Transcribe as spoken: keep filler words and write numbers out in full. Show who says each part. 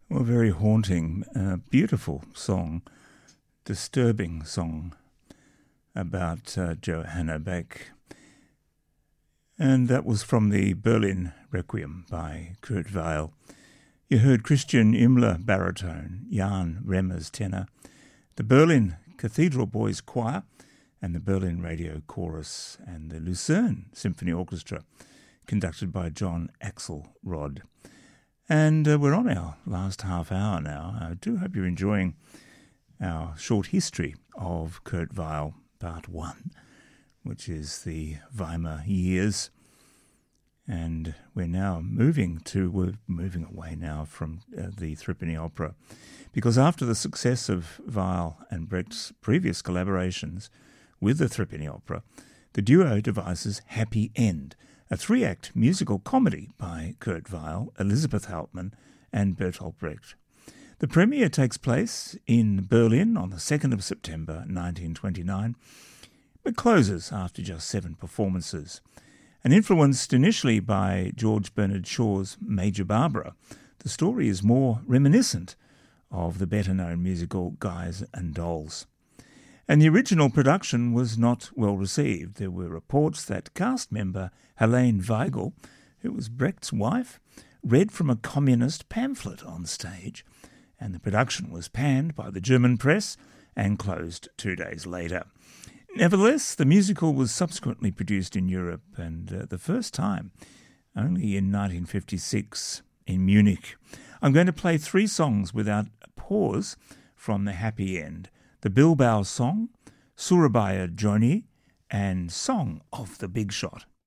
Speaker 1: Well, very haunting, uh, beautiful song, disturbing song about uh, Johanna Beck. And that was from the Berlin Requiem by Kurt Weill. You heard Christian Imler baritone, Jan Remmers tenor, the Berlin Cathedral Boys Choir, and the Berlin Radio Chorus, and the Lucerne Symphony Orchestra, conducted by John Axelrod. And uh, we're on our last half hour now. I do hope you're enjoying our short history of Kurt Weill, part one, which is the Weimar years. And we're now moving to, we're moving away now from uh, the Threepenny Opera, because after the success of Weill and Brecht's previous collaborations with the Threepenny Opera, the duo devises Happy End, a three-act musical comedy by Kurt Weill, Elizabeth Hauptmann and Bertolt Brecht. The premiere takes place in Berlin on the second of September nineteen twenty-nine, but closes after just seven performances. And influenced initially by George Bernard Shaw's Major Barbara, the story is more reminiscent of the better-known musical Guys and Dolls. And the original production was not well received. There were reports that cast member Helene Weigel, who was Brecht's wife, read from a communist pamphlet on stage, and the production was panned by the German press and closed two days later. Nevertheless, the musical was subsequently produced in Europe, and uh, the first time only in nineteen fifty-six in Munich. I'm going to play three songs without a pause from the Happy End: the Bilbao Song, Surabaya Journey, and Song of the Big Shot.